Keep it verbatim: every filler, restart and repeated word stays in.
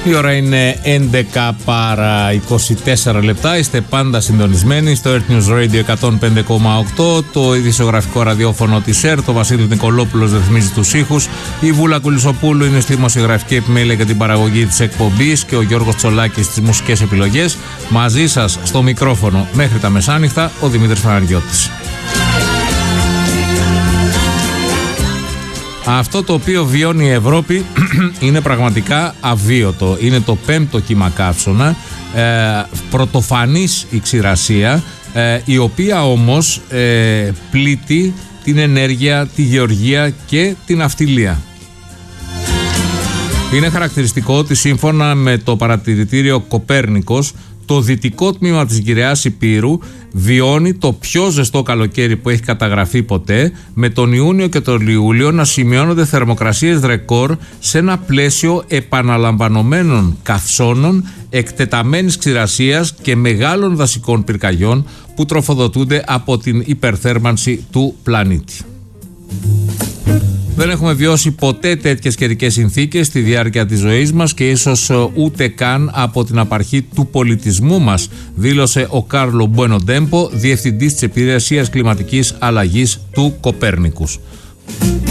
Η ώρα είναι έντεκα παρά είκοσι τέσσερα λεπτά. Είστε πάντα συντονισμένοι στο Earth News Radio εκατόν πέντε κόμμα οκτώ, το ειδησιογραφικό ραδιόφωνο της ΕΡΤ. Το Βασίλη Νικολόπουλος ρυθμίζει τους ήχους. Η Βούλα Κουλισσοπούλου είναι στη δημοσιογραφική επιμέλεια για την παραγωγή της εκπομπής και ο Γιώργος Τσολάκης στις μουσικές επιλογές. Μαζί σας στο μικρόφωνο μέχρι τα μεσάνυχτα ο Δημήτρης Παναγιώτης. Αυτό το οποίο βιώνει η Ευρώπη είναι πραγματικά αβίωτο. Είναι το πέμπτο κύμα καύσωνα, ε, πρωτοφανής η ξηρασία, ε, η οποία όμως ε, πλήττει την ενέργεια, τη γεωργία και την ναυτιλία. Είναι χαρακτηριστικό ότι σύμφωνα με το παρατηρητήριο Κοπέρνικος, το δυτικό τμήμα της Γυραιάς Ηπείρου βιώνει το πιο ζεστό καλοκαίρι που έχει καταγραφεί ποτέ, με τον Ιούνιο και τον Ιούλιο να σημειώνονται θερμοκρασίες ρεκόρ σε ένα πλαίσιο επαναλαμβανομένων καυσώνων, εκτεταμένης ξηρασίας και μεγάλων δασικών πυρκαγιών που τροφοδοτούνται από την υπερθέρμανση του πλανήτη. Δεν έχουμε βιώσει ποτέ τέτοιες καιρικές συνθήκες στη διάρκεια της ζωής μας και ίσως ούτε καν από την απαρχή του πολιτισμού μας, δήλωσε ο Κάρλο Μπουένο-Ντέμπο, διευθυντής της Υπηρεσίας Κλιματικής Αλλαγής του Κοπέρνικους.